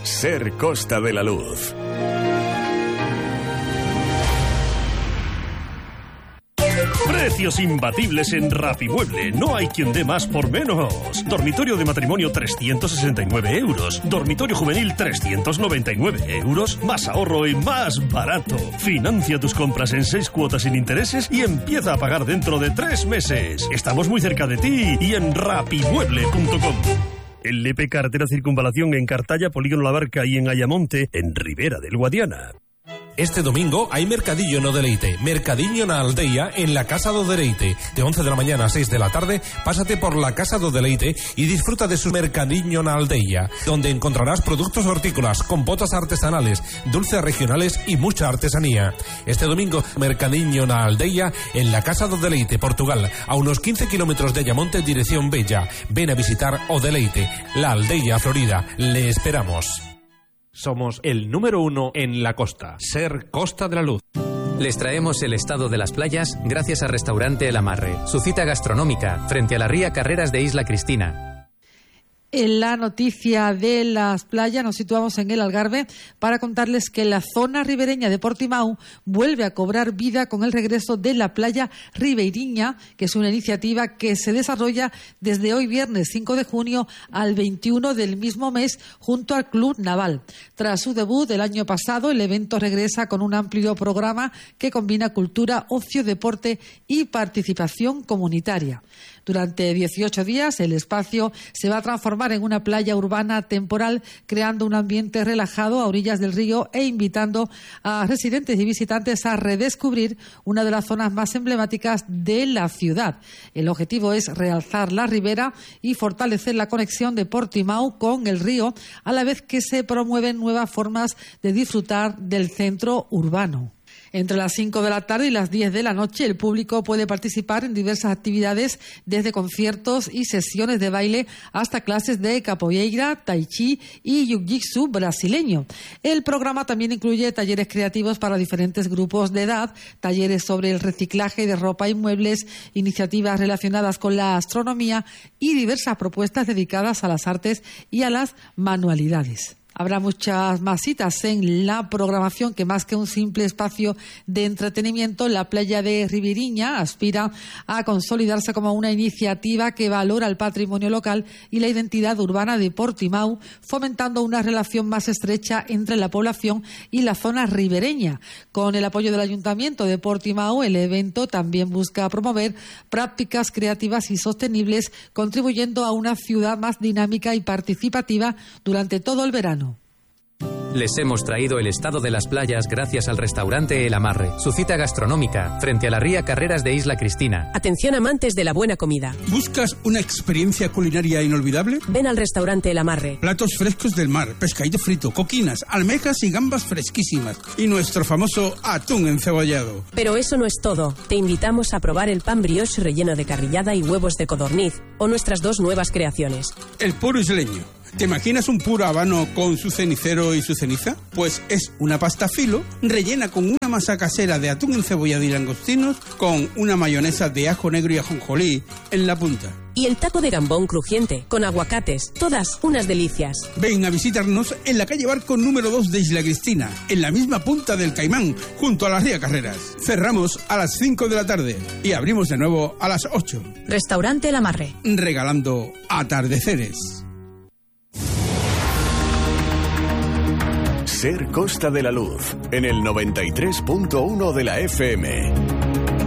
Ser Costa de la Luz. Precios imbatibles en Rapimueble. No hay quien dé más por menos. Dormitorio de matrimonio 369 euros. Dormitorio juvenil 399 euros. Más ahorro y más barato. Financia tus compras en 6 cuotas sin intereses y empieza a pagar dentro de 3 meses. Estamos muy cerca de ti y en rapimueble.com. El Lepe Carretera Circunvalación en Cartaya, Polígono La Barca y en Ayamonte, en Ribera del Guadiana. Este domingo hay Mercadillo no Deleite, Mercadillo na Aldeia en la Casa do Deleite. De 11 de la mañana a 6 de la tarde, pásate por la Casa do Deleite y disfruta de su Mercadillo na Aldeia, donde encontrarás productos hortícolas, compotas artesanales, dulces regionales y mucha artesanía. Este domingo, Mercadillo na Aldeia en la Casa do Deleite, Portugal, a unos 15 kilómetros de Ayamonte, dirección Bella. Ven a visitar O Deleite, la Aldeia Florida. Le esperamos. Somos el número 1 en la costa. Ser Costa de la Luz. Les traemos el estado de las playas gracias a Restaurante El Amarre. Su cita gastronómica frente a la ría Carreras de Isla Cristina. En la noticia de las playas nos situamos en el Algarve para contarles que la zona ribereña de Portimao vuelve a cobrar vida con el regreso de la playa ribeiriña, que es una iniciativa que se desarrolla desde hoy viernes 5 de junio al 21 del mismo mes junto al Club Naval. Tras su debut el año pasado, el evento regresa con un amplio programa que combina cultura, ocio, deporte y participación comunitaria. Durante 18 días, el espacio se va a transformar en una playa urbana temporal, creando un ambiente relajado a orillas del río e invitando a residentes y visitantes a redescubrir una de las zonas más emblemáticas de la ciudad. El objetivo es realzar la ribera y fortalecer la conexión de Portimao con el río, a la vez que se promueven nuevas formas de disfrutar del centro urbano. Entre las 5 de la tarde y las 10 de la noche, el público puede participar en diversas actividades, desde conciertos y sesiones de baile hasta clases de capoeira, tai chi y jiu-jitsu brasileño. El programa también incluye talleres creativos para diferentes grupos de edad, talleres sobre el reciclaje de ropa y muebles, iniciativas relacionadas con la astronomía y diversas propuestas dedicadas a las artes y a las manualidades. Habrá muchas más citas en la programación que, más que un simple espacio de entretenimiento, la playa de Ribeiriña aspira a consolidarse como una iniciativa que valora el patrimonio local y la identidad urbana de Portimao, fomentando una relación más estrecha entre la población y la zona ribereña. Con el apoyo del Ayuntamiento de Portimao, el evento también busca promover prácticas creativas y sostenibles, contribuyendo a una ciudad más dinámica y participativa durante todo el verano. Les hemos traído el estado de las playas gracias al Restaurante El Amarre. Su cita gastronómica frente a la ría Carreras de Isla Cristina. Atención amantes de la buena comida. ¿Buscas una experiencia culinaria inolvidable? Ven al Restaurante El Amarre. Platos frescos del mar, pescadito frito, coquinas, almejas y gambas fresquísimas. Y nuestro famoso atún encebollado. Pero eso no es todo. Te invitamos a probar el pan brioche relleno de carrillada y huevos de codorniz, o nuestras 2 nuevas creaciones. El puro isleño. ¿Te imaginas un puro habano con su cenicero y su ceniza? Pues es una pasta filo rellena con una masa casera de atún encebollado y langostinos con una mayonesa de ajo negro y ajonjolí en la punta. Y el taco de gambón crujiente, con aguacates, todas unas delicias. Ven a visitarnos en la calle Barco número 2 de Isla Cristina, en la misma punta del Caimán, junto a la ría Carreras. Cerramos a las 5 de la tarde y abrimos de nuevo a las 8. Restaurante El Amarre. Regalando atardeceres. Ser Costa de la Luz, en el 93.1 de la FM.